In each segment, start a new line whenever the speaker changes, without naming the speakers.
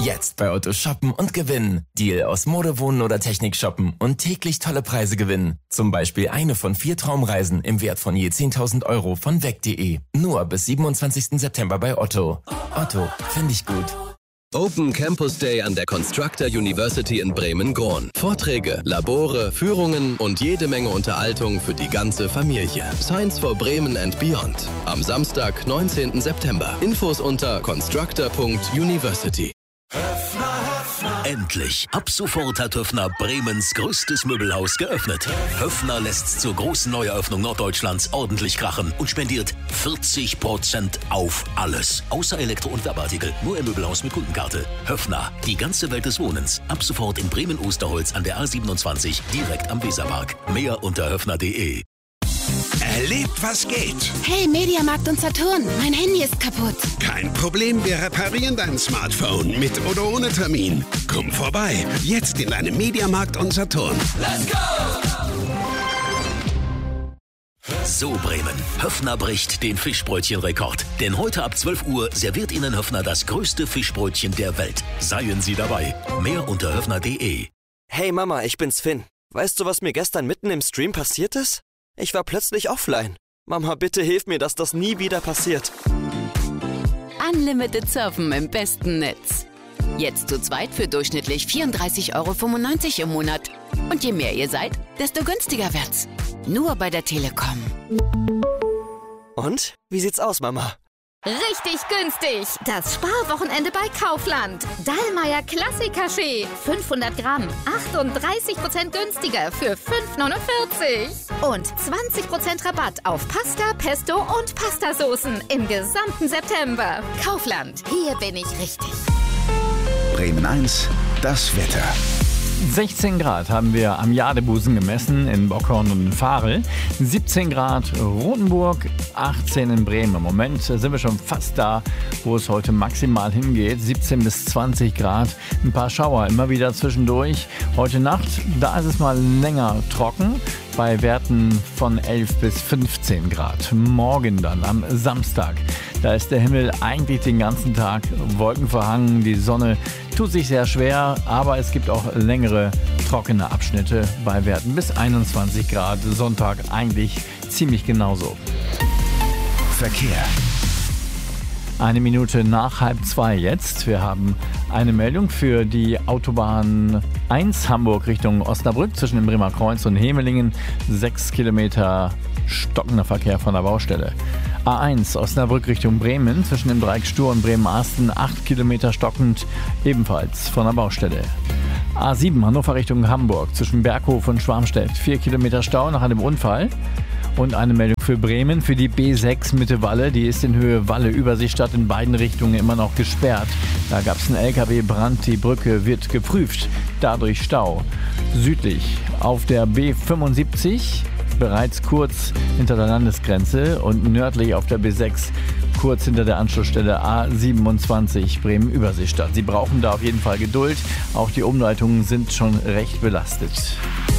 Jetzt bei Otto shoppen und gewinnen. Deal aus Mode, Wohnen oder Technik shoppen und täglich tolle Preise gewinnen. Zum Beispiel eine von 4 Traumreisen im Wert von je 10.000 Euro von weg.de. Nur bis 27. September bei Otto. Otto, finde ich gut.
Open Campus Day an der Constructor University in Bremen-Grohn. Vorträge, Labore, Führungen und jede Menge Unterhaltung für die ganze Familie. Science for Bremen and Beyond. Am Samstag, 19. September. Infos unter constructor.university.
Endlich! Ab sofort hat Höffner Bremens größtes Möbelhaus geöffnet. Höffner lässt zur großen Neueröffnung Norddeutschlands ordentlich krachen und spendiert 40% auf alles. Außer Elektro- und Werbeartikel. Nur im Möbelhaus mit Kundenkarte. Höffner, die ganze Welt des Wohnens. Ab sofort in Bremen-Osterholz an der A27, direkt am Weserpark. Mehr unter höffner.de.
Erlebt, was geht.
Hey, Mediamarkt und Saturn, mein Handy ist kaputt.
Kein Problem, wir reparieren dein Smartphone mit oder ohne Termin. Komm vorbei, jetzt in deinem Mediamarkt und Saturn.
Let's go! So, Bremen. Höffner bricht den Fischbrötchenrekord. Denn heute ab 12 Uhr serviert Ihnen Höffner das größte Fischbrötchen der Welt. Seien Sie dabei. Mehr unter höffner.de.
Hey Mama, ich bin's Finn. Weißt du, was mir gestern mitten im Stream passiert ist? Ich war plötzlich offline. Mama, bitte hilf mir, dass das nie wieder passiert.
Unlimited Surfen im besten Netz. Jetzt zu zweit für durchschnittlich 34,95 € im Monat. Und je mehr ihr seid, desto günstiger wird's. Nur bei der Telekom.
Und? Wie sieht's aus, Mama?
Richtig günstig! Das Sparwochenende bei Kaufland. Dallmayr Klassiker-Schee. 500 Gramm. 38% günstiger für 5,49 €. Und 20% Rabatt auf Pasta, Pesto und Pastasoßen im gesamten September. Kaufland. Hier bin ich richtig.
Bremen 1, das Wetter.
16 Grad haben wir am Jadebusen gemessen, in Bockhorn und in Varel. 17 Grad Rotenburg, 18 in Bremen. Im Moment sind wir schon fast da, wo es heute maximal hingeht. 17 bis 20 Grad, ein paar Schauer immer wieder zwischendurch. Heute Nacht, da ist es mal länger trocken, bei Werten von 11 bis 15 Grad. Morgen dann am Samstag, da ist der Himmel eigentlich den ganzen Tag wolkenverhangen. Die Sonne tut sich sehr schwer, aber es gibt auch längere trockene Abschnitte bei Werten bis 21 Grad. Sonntag eigentlich ziemlich genauso.
Verkehr.
1 Minute nach 1:30 jetzt. Wir haben eine Meldung für die Autobahn 1 Hamburg Richtung Osnabrück zwischen dem Bremer Kreuz und Hemelingen. 6 Kilometer stockender Verkehr von der Baustelle. A1 Osnabrück Richtung Bremen zwischen dem Dreieck Stur und Bremen-Asten. 8 Kilometer stockend, ebenfalls von der Baustelle. A7 Hannover Richtung Hamburg zwischen Berghof und Schwarmstedt. 4 Kilometer Stau nach einem Unfall. Und eine Meldung für Bremen, für die B6 Mitte Walle. Die ist in Höhe Walle-Überseestadt in beiden Richtungen immer noch gesperrt. Da gab es einen LKW-Brand, die Brücke wird geprüft. Dadurch Stau. Südlich auf der B75, bereits kurz hinter der Landesgrenze. Und nördlich auf der B6, kurz hinter der Anschlussstelle A27 Bremen-Überseestadt. Sie brauchen da auf jeden Fall Geduld. Auch die Umleitungen sind schon recht belastet.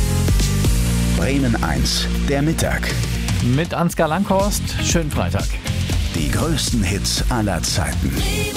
Bremen 1, der Mittag.
Mit Ansgar Langhorst, schönen Freitag.
Die größten Hits aller Zeiten.